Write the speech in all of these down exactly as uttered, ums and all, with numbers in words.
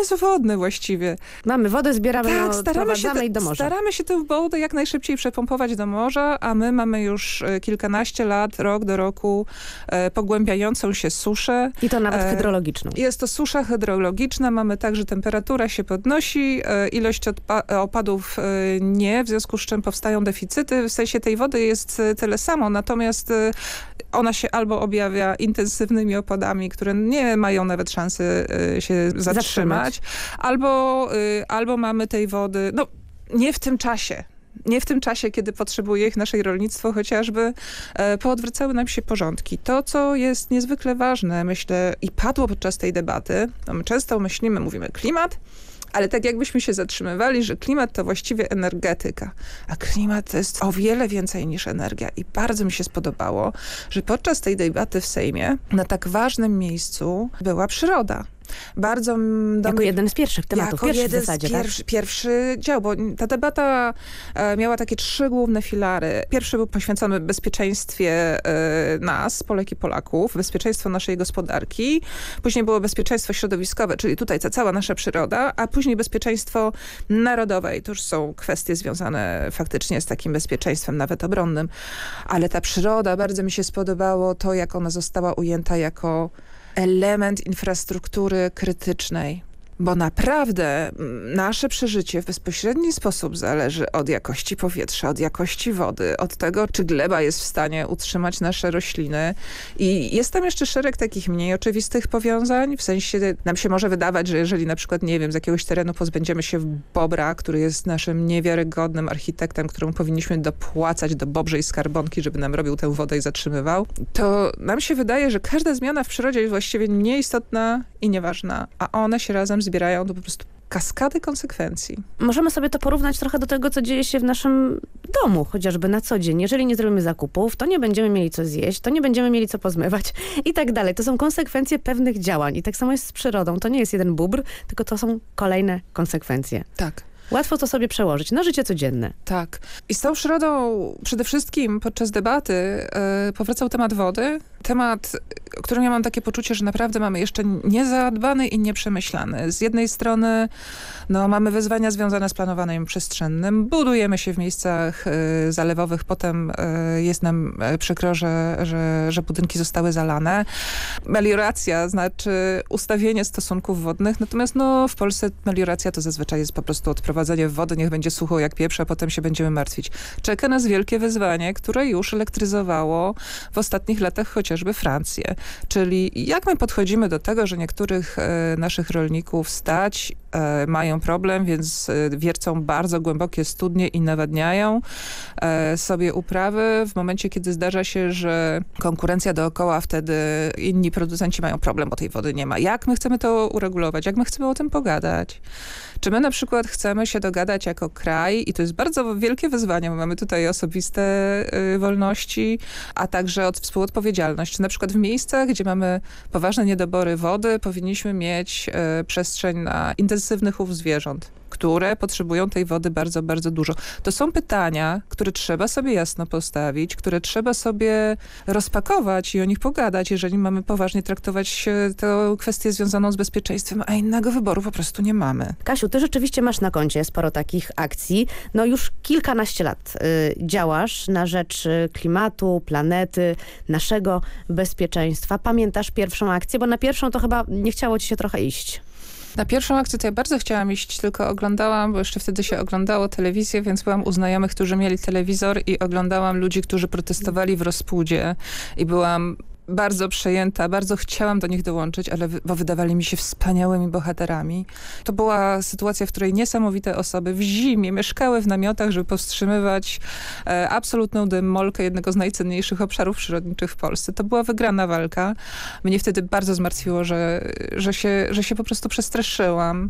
przemysł wodny właściwie. Mamy wodę, zbieramy, Tak, no, staramy się, i do morza. staramy się tę wodę jak najszybciej przepompować do morza, a my mamy już e, kilkanaście lat, rok do roku e, pogłębiającą się suszę. I to nawet E, hydrologiczną. Jest to susza hydrologiczna, mamy tak, że temperatura się podnosi, e, ilość odpa- opadów e, nie, w związku z czym powstają deficyty. W sensie tej wody jest e, tyle samo, natomiast e, ona się albo objawia intensywnymi opadami, które nie mają nawet szansy e, się zatrzymać, zatrzymać. Albo, e, albo mamy tej wody, no nie w tym czasie. Nie w tym czasie, kiedy potrzebuje ich nasze rolnictwo, chociażby e, poodwracały nam się porządki. To, co jest niezwykle ważne, myślę, i padło podczas tej debaty, no my często myślimy, mówimy klimat, ale tak jakbyśmy się zatrzymywali, że klimat to właściwie energetyka, a klimat to jest o wiele więcej niż energia. I bardzo mi się spodobało, że podczas tej debaty w Sejmie na tak ważnym miejscu była przyroda. Bardzo do jako mnie, jeden z pierwszych tematów, jako pierwszy jeden w zasadzie, z pierwszy, tak? pierwszy dział, bo ta debata e, miała takie trzy główne filary. Pierwszy był poświęcony bezpieczeństwie e, nas, Polek i Polaków, bezpieczeństwo naszej gospodarki. Później było bezpieczeństwo środowiskowe, czyli tutaj ta cała nasza przyroda, a później bezpieczeństwo narodowe. I to już są kwestie związane faktycznie z takim bezpieczeństwem, nawet obronnym. Ale ta przyroda, bardzo mi się spodobało to, jak ona została ujęta jako element infrastruktury krytycznej, bo naprawdę nasze przeżycie w bezpośredni sposób zależy od jakości powietrza, od jakości wody, od tego, czy gleba jest w stanie utrzymać nasze rośliny. I jest tam jeszcze szereg takich mniej oczywistych powiązań, w sensie nam się może wydawać, że jeżeli na przykład, nie wiem, z jakiegoś terenu pozbędziemy się bobra, który jest naszym niewiarygodnym architektem, któremu powinniśmy dopłacać do bobrzej skarbonki, żeby nam robił tę wodę i zatrzymywał, to nam się wydaje, że każda zmiana w przyrodzie jest właściwie nieistotna i nieważna, a one się razem zbierają do po prostu kaskady konsekwencji. Możemy sobie to porównać trochę do tego, co dzieje się w naszym domu, chociażby na co dzień. Jeżeli nie zrobimy zakupów, to nie będziemy mieli co zjeść, to nie będziemy mieli co pozmywać i tak dalej. To są konsekwencje pewnych działań i tak samo jest z przyrodą. To nie jest jeden bóbr, tylko to są kolejne konsekwencje. Tak. Łatwo to sobie przełożyć na życie codzienne. Tak. I z tą przyrodą przede wszystkim podczas debaty yy, powracał temat wody. Temat, o którym ja mam takie poczucie, że naprawdę mamy jeszcze niezadbany i nieprzemyślany. Z jednej strony no, mamy wyzwania związane z planowaniem przestrzennym. Budujemy się w miejscach y, zalewowych. Potem y, jest nam y, przykro, że, że, że budynki zostały zalane. Melioracja znaczy ustawienie stosunków wodnych. Natomiast no, w Polsce melioracja to zazwyczaj jest po prostu odprowadzenie wody. Niech będzie sucho jak pieprz, a potem się będziemy martwić. Czeka nas wielkie wyzwanie, które już elektryzowało w ostatnich latach chociażby Francję. Czyli jak my podchodzimy do tego, że niektórych e, naszych rolników stać, e, mają problem, więc e, wiercą bardzo głębokie studnie i nawadniają e, sobie uprawy w momencie, kiedy zdarza się, że konkurencja dookoła, wtedy inni producenci mają problem, bo tej wody nie ma. Jak my chcemy to uregulować? Jak my chcemy o tym pogadać? Czy my na przykład chcemy się dogadać jako kraj i to jest bardzo wielkie wyzwanie, bo mamy tutaj osobiste y, wolności, a także od współodpowiedzialność. Na przykład w miejscach, gdzie mamy poważne niedobory wody, powinniśmy mieć y, przestrzeń na intensywny chów zwierząt, które potrzebują tej wody bardzo, bardzo dużo. To są pytania, które trzeba sobie jasno postawić, które trzeba sobie rozpakować i o nich pogadać, jeżeli mamy poważnie traktować tę kwestię związaną z bezpieczeństwem, a innego wyboru po prostu nie mamy. Kasiu, ty rzeczywiście masz na koncie sporo takich akcji. No już kilkanaście lat y, działasz na rzecz klimatu, planety, naszego bezpieczeństwa. Pamiętasz pierwszą akcję? Bo na pierwszą to chyba nie chciało ci się trochę iść. Na pierwszą akcję to ja bardzo chciałam iść, tylko oglądałam, bo jeszcze wtedy się oglądało telewizję, więc byłam u znajomych, którzy mieli telewizor i oglądałam ludzi, którzy protestowali w Rozpudzie i byłam bardzo przejęta, bardzo chciałam do nich dołączyć, ale bo wydawali mi się wspaniałymi bohaterami. To była sytuacja, w której niesamowite osoby w zimie mieszkały w namiotach, żeby powstrzymywać e, absolutną demolkę jednego z najcenniejszych obszarów przyrodniczych w Polsce. To była wygrana walka. Mnie wtedy bardzo zmartwiło, że, że, się, że się po prostu przestraszyłam.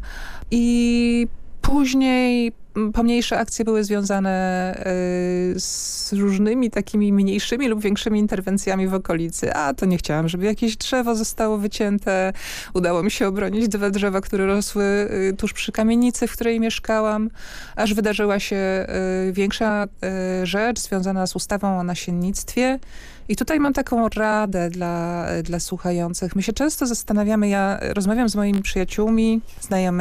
I później pomniejsze akcje były związane y, z różnymi takimi mniejszymi lub większymi interwencjami w okolicy. A to nie chciałam, żeby jakieś drzewo zostało wycięte. Udało mi się obronić dwa drzewa, które rosły y, tuż przy kamienicy, w której mieszkałam. Aż wydarzyła się y, większa y, rzecz związana z ustawą o nasiennictwie. I tutaj mam taką radę dla, dla słuchających. My się często zastanawiamy, ja rozmawiam z moimi przyjaciółmi, znajomymi,